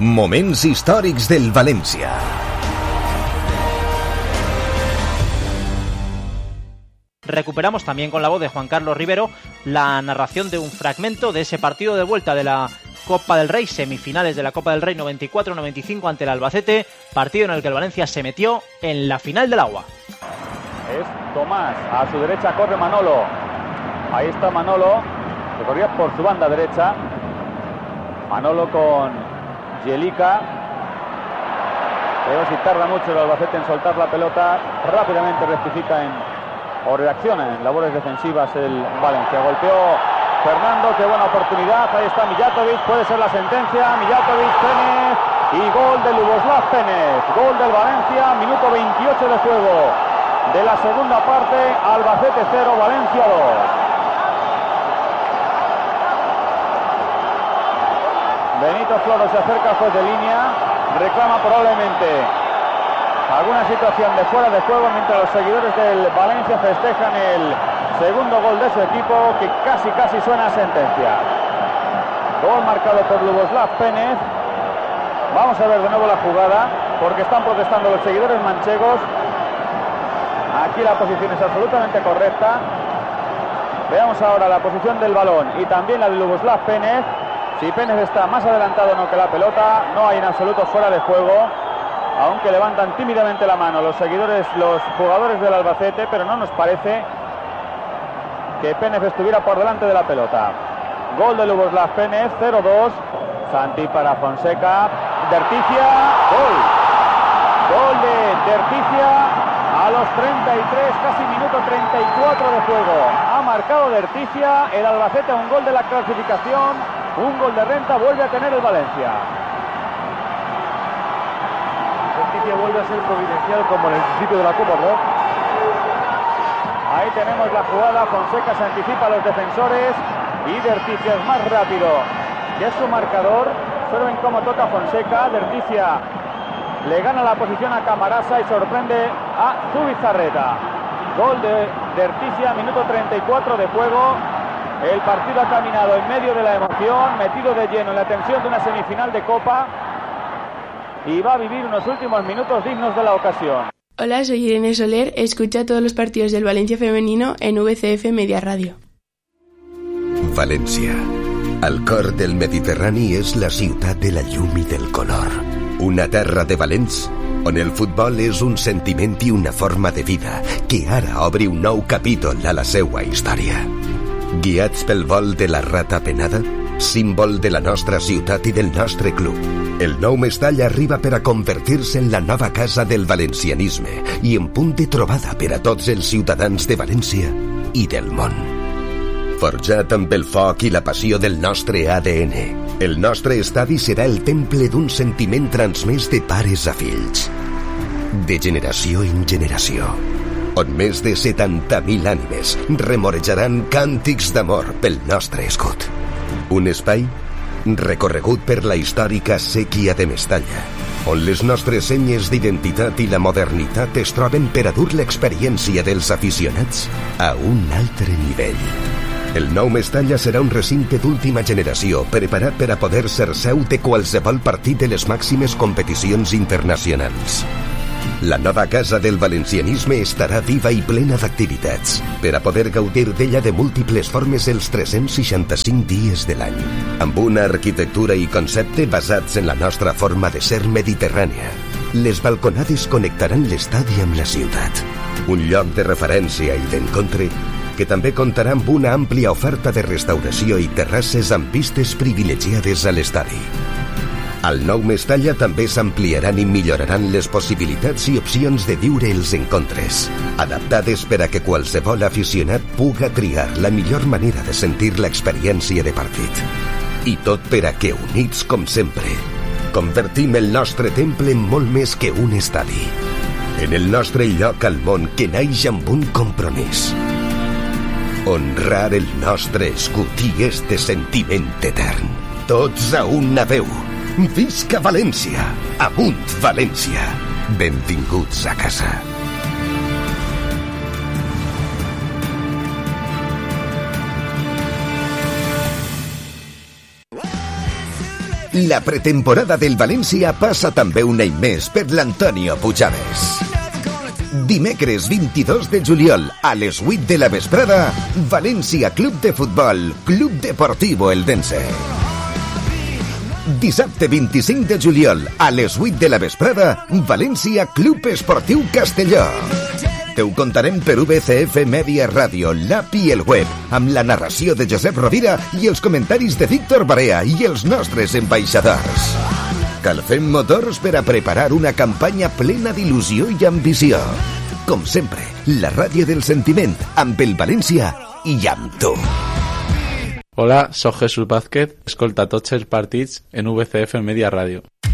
Moments històrics del València. Recuperamos también con la voz de Juan Carlos Rivero la narración de un fragmento de ese partido de vuelta de la Copa del Rey, semifinales de la Copa del Rey 94-95 ante el Albacete, partido en el que el Valencia se metió en la final del agua. Es Tomás, a su derecha corre Manolo, ahí está Manolo, que corría por su banda derecha, Manolo con Jelica, pero si tarda mucho el Albacete en soltar la pelota, rápidamente rectifica o reacciona en labores defensivas el Valencia. Golpeó Fernando, qué buena oportunidad, ahí está Mijatovic, puede ser la sentencia, Mijatovic, Penez y gol de Ljuboslav Penez, gol del Valencia, minuto 28 de juego de la segunda parte, Albacete 0, Valencia 2. Benito Floro se acerca al juez de línea, reclama probablemente alguna situación de fuera de juego, mientras los seguidores del Valencia festejan el segundo gol de su equipo, que casi suena a sentencia. Gol marcado por Ljuboslav Penez. Vamos a ver de nuevo la jugada, porque están protestando los seguidores manchegos. Aquí la posición es absolutamente correcta. Veamos ahora la posición del balón y también la de Ljuboslav Penez. Si Penez está más adelantado o no que la pelota, no hay en absoluto fuera de juego, aunque levantan tímidamente la mano los jugadores del Albacete, pero no nos parece que Penez estuviera por delante de la pelota. Gol de Ljuboslav Penez, 0-2. Santi para Fonseca. Derticia, gol de Derticia a los 33, casi minuto 34 de juego. Ha marcado Derticia, el Albacete, un gol de la clasificación, un gol de renta, vuelve a tener el Valencia. Derticia vuelve a ser providencial como en el principio de la Copa, ¿no? Ahí tenemos la jugada, Fonseca se anticipa a los defensores y Derticia es más rápido que su marcador. Observen cómo toca Fonseca, Derticia le gana la posición a Camarasa y sorprende a Zubizarreta. Gol de Derticia, minuto 34 de juego. El partido ha caminado en medio de la emoción, metido de lleno en la tensión de una semifinal de Copa y va a vivir unos últimos minutos dignos de la ocasión. Hola, soy Irene Soler, escucha todos los partidos del Valencia femenino en VCF Media Radio. València, al cor del Mediterrani, és la ciutat de la llum i del color. Una terra de valents on el futbol és un sentiment i una forma de vida que ara obre un nou capítol a la seua història. Guiats pel vol de la rata penada, símbol de la nostra ciutat i del nostre club, el nou Mestall arriba per a convertir-se en la nova casa del valencianisme i en punt de trobada per a tots els ciutadans de València i del món. Forjat amb el foc i la passió del nostre ADN, el nostre estadi serà el temple d'un sentiment transmès de pares a fills, de generació en generació, on més de 70.000 ànimes remorejaran càntics d'amor pel nostre escut. Un espai recorregut per la històrica sèquia de Mestalla, on les nostres senyes d'identitat i la modernitat es troben per a dur l'experiència dels aficionats a un altre nivell. El nou Mestalla serà un recinte d'última generació preparat per a poder ser seu de qualsevol partit de les màximes competicions internacionals. La nova casa del valencianisme estarà viva i plena d'activitats per a poder gaudir d'ella de múltiples formes els 365 dies de l'any, amb una arquitectura i concepte basats en la nostra forma de ser mediterrània. Les balconades connectaran l'estadi amb la ciutat, un lloc de referència i d'encontre que també comptarà amb una àmplia oferta de restauració i terrasses amb vistes privilegiades a l'estadi. Al nou Mestalla també s'ampliaran i milloraran les possibilitats i opcions de viure els encontres, adaptades per a que qualsevol aficionat puga triar la millor manera de sentir l'experiència de partit. I tot per a que, units com sempre, convertim el nostre temple en molt més que un estadi, en el nostre lloc al món que naix amb un compromís: honrar el nostre escut i este sentiment etern. Tots a una veu. Visca València! Amunt València! Benvinguts a casa. La pretemporada del València passa també un any més per l'Antonio Puigades. Dimecres 22 de juliol a les 8 de la vesprada, València Club de Futbol, Club Deportivo Eldense. Dissabte 25 de juliol a les 8 de la vesprada, València Club Esportiu Castelló. Te ho contarem per VCF Media Ràdio, l'app i el web, amb la narració de Josep Rovira i els comentaris de Víctor Barea i els nostres ambaixadors. Calfem motors per a preparar una campanya plena d'il·lusió i ambició. Com sempre, la ràdio del sentiment, amb el València i amb tu. Hola, soc Jesús Vázquez, escolta tots els partits en VCF Media Ràdio.